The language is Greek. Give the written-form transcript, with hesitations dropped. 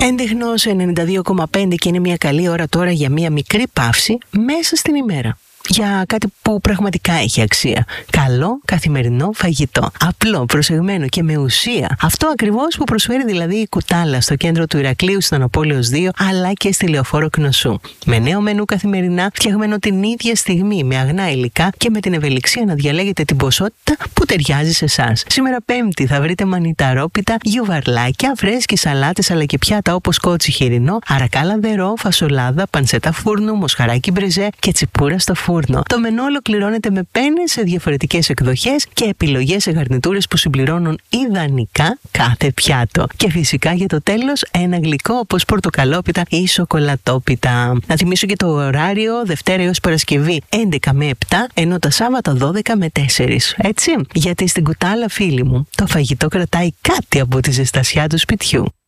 Έντεχνος 92,5 και είναι μια καλή ώρα τώρα για μια μικρή παύση μέσα στην ημέρα. Για κάτι που πραγματικά έχει αξία. Καλό καθημερινό φαγητό. Απλό, προσεγμένο και με ουσία. Αυτό ακριβώς που προσφέρει δηλαδή η Κουτάλα στο κέντρο του Ηρακλείου στον Απόλλειος 2 αλλά και στη Λεωφόρο Κνωσού. Με νέο μενού καθημερινά, φτιαγμένο την ίδια στιγμή με αγνά υλικά και με την ευελιξία να διαλέγετε την ποσότητα που ταιριάζει σε εσάς. Σήμερα Πέμπτη θα βρείτε μανιταρόπιτα, γιουβαρλάκια, φρέσκες σαλάτες αλλά και πιάτα όπως κότσι χοιρινό, αρακά λαδερό, φασολάδα, πανσέτα φούρνου, μοσχαράκι μπρεζέ και τσιπούρα στο φούρνο. Το μενού ολοκληρώνεται με πένες σε διαφορετικές εκδοχές και επιλογές σε γαρνιτούρες που συμπληρώνουν ιδανικά κάθε πιάτο. Και φυσικά για το τέλος ένα γλυκό όπως πορτοκαλόπιτα ή σοκολατόπιτα. Να θυμίσω και το ωράριο Δευτέρα έως Παρασκευή 11 με 7, ενώ τα Σάββατα 12 με 4. Έτσι, γιατί στην Κουτάλα, φίλοι μου, το φαγητό κρατάει κάτι από τη ζεστασιά του σπιτιού.